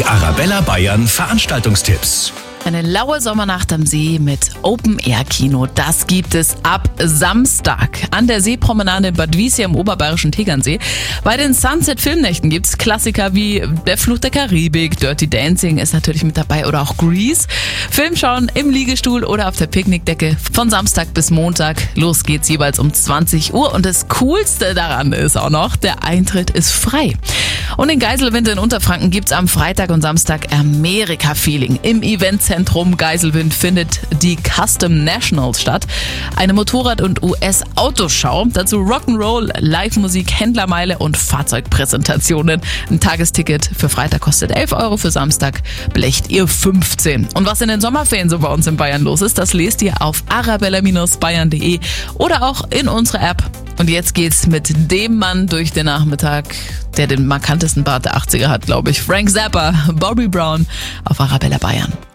Die Arabella Bayern Veranstaltungstipps. Eine laue Sommernacht am See mit Open-Air-Kino, das gibt es ab Samstag an der Seepromenade in Bad Wiessee am oberbayerischen Tegernsee. Bei den Sunset-Filmnächten gibt's Klassiker wie Der Fluch der Karibik, Dirty Dancing ist natürlich mit dabei oder auch Grease. Filmschauen im Liegestuhl oder auf der Picknickdecke von Samstag bis Montag. Los geht's jeweils um 20 Uhr und das Coolste daran ist auch noch, der Eintritt ist frei. Und in Geiselwind in Unterfranken gibt's am Freitag und Samstag Amerika-Feeling. Im Eventzentrum Geiselwind findet die Custom Nationals statt. Eine Motorrad- und US-Autoschau. Dazu Rock'n'Roll, Live-Musik, Händlermeile und Fahrzeugpräsentationen. Ein Tagesticket für Freitag kostet 11 Euro, für Samstag blecht ihr 15. Und was in den Sommerferien so bei uns in Bayern los ist, das lest ihr auf arabella-bayern.de oder auch in unserer App. Und jetzt geht's mit dem Mann durch den Nachmittag, der den markantesten Bart der 80er hat, glaube ich. Frank Zappa, Bobby Brown auf Arabella Bayern.